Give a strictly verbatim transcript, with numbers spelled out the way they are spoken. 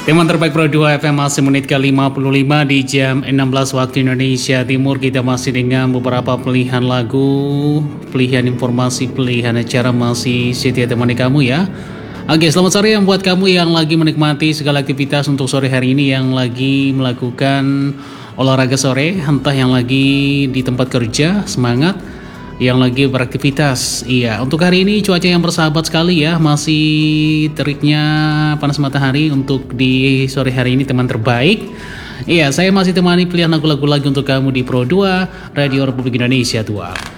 Teman terbaik Pro dua F M masih menit ke lima puluh lima di jam enam belas waktu Indonesia Timur. Kita masih dengan beberapa pilihan lagu, pilihan informasi, pilihan acara masih setia temani kamu ya. Oke, selamat sore yang buat kamu yang lagi menikmati segala aktivitas untuk sore hari ini, yang lagi melakukan olahraga sore, entah yang lagi di tempat kerja, semangat, yang lagi beraktivitas. Iya, untuk hari ini cuaca yang bersahabat sekali ya, masih teriknya panas matahari untuk di sore hari ini teman terbaik. Iya, saya masih temani pilihan lagu-lagu lagi untuk kamu di Pro dua Radio Republik Indonesia dua.